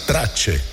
Tracce.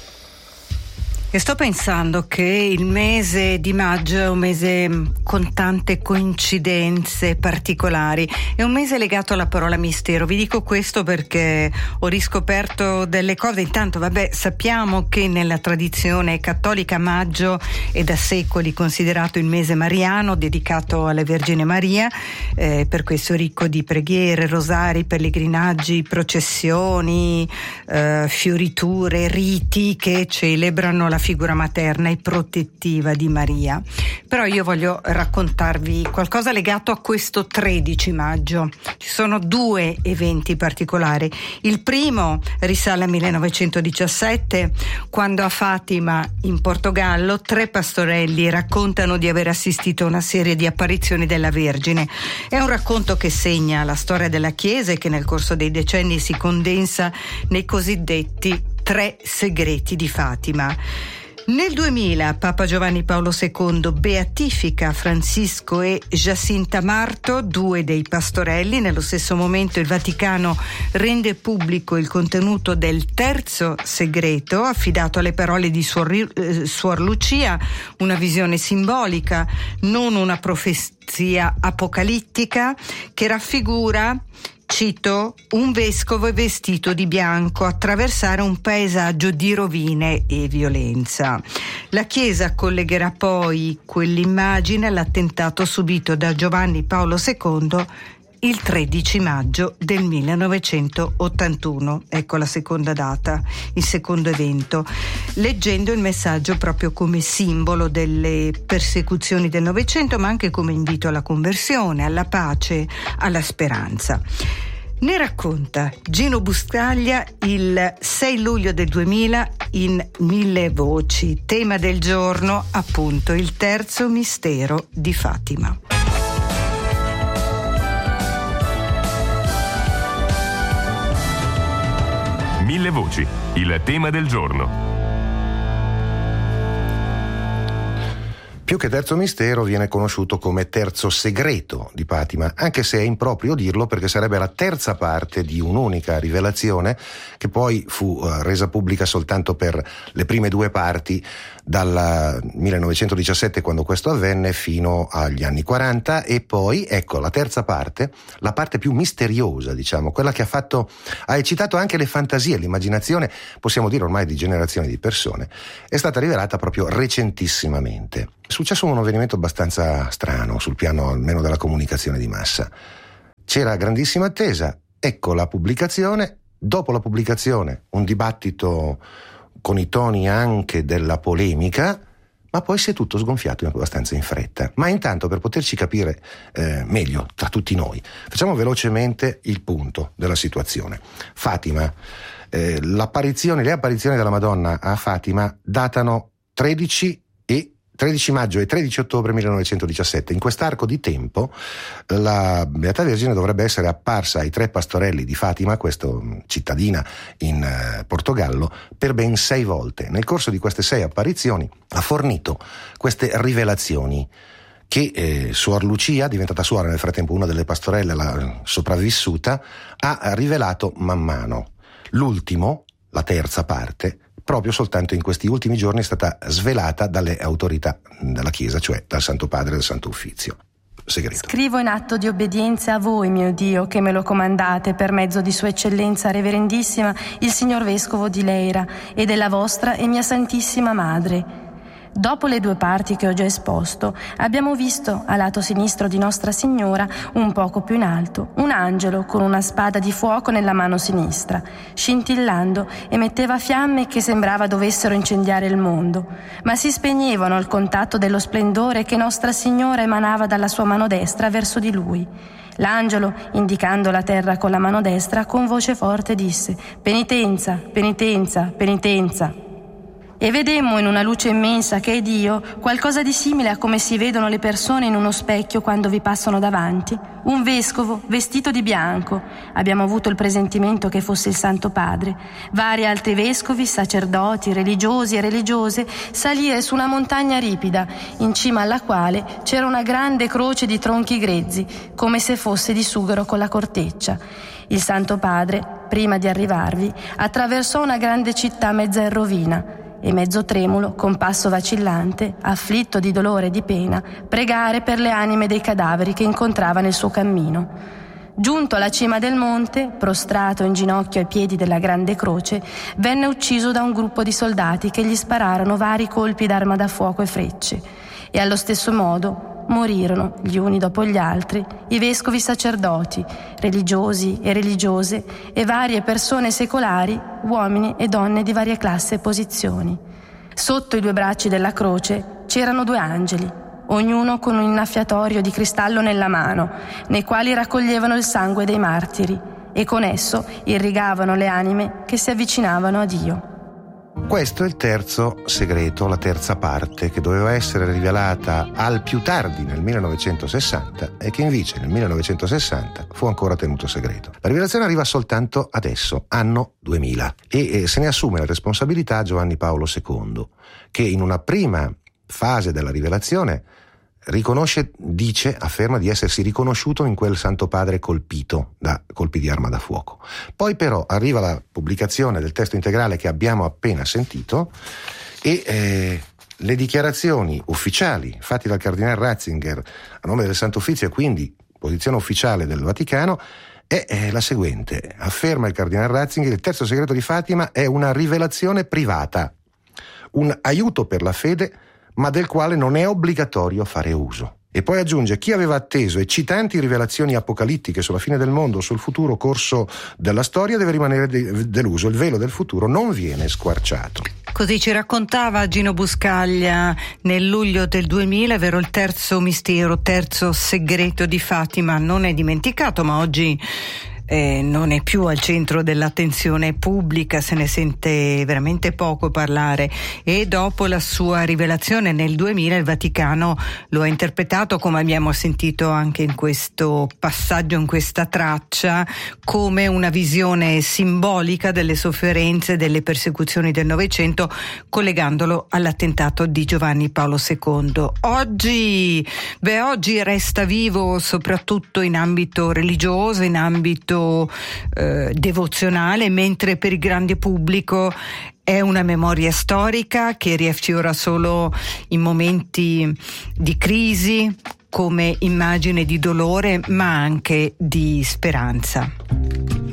E sto pensando che il mese di maggio è un mese con tante coincidenze particolari, è un mese legato alla parola mistero. Vi dico questo perché ho riscoperto delle cose. Intanto, sappiamo che nella tradizione cattolica maggio è da secoli considerato il mese mariano dedicato alla Vergine Maria, per questo ricco di preghiere, rosari, pellegrinaggi, processioni, fioriture, riti che celebrano la figura materna e protettiva di Maria. Però io voglio raccontarvi qualcosa legato a questo 13 maggio. Ci sono due eventi particolari. Il primo risale al 1917, quando a Fatima, in Portogallo, 3 pastorelli raccontano di aver assistito a una serie di apparizioni della Vergine. È un racconto che segna la storia della Chiesa e che nel corso dei decenni si condensa nei cosiddetti 3 segreti di Fatima. Nel 2000 Papa Giovanni Paolo II beatifica Francisco e Giacinta Marto, 2 dei pastorelli. Nello stesso momento il Vaticano rende pubblico il contenuto del terzo segreto, affidato alle parole di Suor Lucia, una visione simbolica, non una profezia apocalittica, che raffigura, cito, un vescovo vestito di bianco attraversare un paesaggio di rovine e violenza. La Chiesa collegherà poi quell'immagine all'attentato subito da Giovanni Paolo II il 13 maggio del 1981. Ecco la seconda data, il secondo evento, leggendo il messaggio proprio come simbolo delle persecuzioni del Novecento, ma anche come invito alla conversione, alla pace, alla speranza. Ne racconta Gino Buscaglia il 6 luglio del 2000 in 1000 voci. Tema del giorno, appunto, il terzo mistero di Fatima. Mille voci, il tema del giorno. Più che terzo mistero viene conosciuto come terzo segreto di Fatima, anche se è improprio dirlo perché sarebbe la terza parte di un'unica rivelazione che poi fu resa pubblica soltanto per le prime 2 parti dal 1917, quando questo avvenne, fino agli anni 40, e poi ecco la terza parte, la parte più misteriosa, diciamo, quella che ha eccitato anche le fantasie, l'immaginazione, possiamo dire ormai di generazioni di persone, è stata rivelata proprio recentissimamente. È successo un avvenimento abbastanza strano sul piano almeno della comunicazione di massa. C'era grandissima attesa, ecco la pubblicazione, dopo la pubblicazione un dibattito con i toni anche della polemica, ma poi si è tutto sgonfiato abbastanza in fretta. Ma intanto, per poterci capire meglio tra tutti noi, facciamo velocemente il punto della situazione. Fatima, le apparizioni della Madonna a Fatima datano 13 maggio e 13 ottobre 1917. In quest'arco di tempo la Beata Vergine dovrebbe essere apparsa ai 3 pastorelli di Fatima, questa cittadina in Portogallo, per ben 6 volte. Nel corso di queste 6 apparizioni ha fornito queste rivelazioni che Suor Lucia, diventata suora nel frattempo, una delle pastorelle, la sopravvissuta, ha rivelato man mano. L'ultimo, la terza parte, proprio soltanto in questi ultimi giorni è stata svelata dalle autorità della Chiesa, cioè dal Santo Padre e dal Santo Uffizio. Segreto. Scrivo in atto di obbedienza a voi, mio Dio, che me lo comandate per mezzo di Sua Eccellenza Reverendissima il Signor Vescovo di Leira e della vostra e mia Santissima Madre. Dopo le 2 parti che ho già esposto, abbiamo visto, a lato sinistro di Nostra Signora, un poco più in alto, un angelo con una spada di fuoco nella mano sinistra. Scintillando, emetteva fiamme che sembrava dovessero incendiare il mondo, ma si spegnevano al contatto dello splendore che Nostra Signora emanava dalla sua mano destra verso di lui. L'angelo, indicando la terra con la mano destra, con voce forte disse: «Penitenza, penitenza, penitenza». E vedemmo in una luce immensa che è Dio qualcosa di simile a come si vedono le persone in uno specchio quando vi passano davanti, un vescovo vestito di bianco. Abbiamo avuto il presentimento che fosse il Santo Padre. Vari altri vescovi, sacerdoti, religiosi e religiose salire su una montagna ripida, in cima alla quale c'era una grande croce di tronchi grezzi, come se fosse di sughero con la corteccia. Il Santo Padre, prima di arrivarvi, attraversò una grande città mezza in rovina e mezzo tremulo, con passo vacillante, afflitto di dolore e di pena, pregare per le anime dei cadaveri che incontrava nel suo cammino. Giunto alla cima del monte, prostrato in ginocchio ai piedi della grande croce, venne ucciso da un gruppo di soldati che gli spararono vari colpi d'arma da fuoco e frecce, e allo stesso modo morirono, gli uni dopo gli altri, i vescovi sacerdoti, religiosi e religiose e varie persone secolari, uomini e donne di varie classi e posizioni. Sotto i due bracci della croce c'erano 2 angeli, ognuno con un innaffiatorio di cristallo nella mano, nei quali raccoglievano il sangue dei martiri e con esso irrigavano le anime che si avvicinavano a Dio. Questo è il terzo segreto, la terza parte, che doveva essere rivelata al più tardi nel 1960 e che invece nel 1960 fu ancora tenuto segreto. La rivelazione arriva soltanto adesso, anno 2000, e se ne assume la responsabilità Giovanni Paolo II, che in una prima fase della rivelazione afferma di essersi riconosciuto in quel Santo Padre colpito da colpi di arma da fuoco. Poi però arriva la pubblicazione del testo integrale che abbiamo appena sentito e le dichiarazioni ufficiali fatte dal Cardinale Ratzinger a nome del Santo Uffizio e quindi posizione ufficiale del Vaticano è la seguente. Afferma il Cardinale Ratzinger: il terzo segreto di Fatima è una rivelazione privata, un aiuto per la fede, ma del quale non è obbligatorio fare uso. E poi aggiunge: chi aveva atteso eccitanti rivelazioni apocalittiche sulla fine del mondo, sul futuro corso della storia, deve rimanere deluso. Il velo del futuro non viene squarciato. Così ci raccontava Gino Buscaglia nel luglio del 2000, vero, il terzo mistero, terzo segreto di Fatima non è dimenticato, ma oggi non è più al centro dell'attenzione pubblica, se ne sente veramente poco parlare, e dopo la sua rivelazione nel 2000 il Vaticano lo ha interpretato, come abbiamo sentito anche in questo passaggio, in questa traccia, come una visione simbolica delle sofferenze, delle persecuzioni del Novecento, collegandolo all'attentato di Giovanni Paolo II. Oggi resta vivo soprattutto in ambito religioso, in ambito devozionale, mentre per il grande pubblico è una memoria storica che riaffiora solo in momenti di crisi, come immagine di dolore, ma anche di speranza.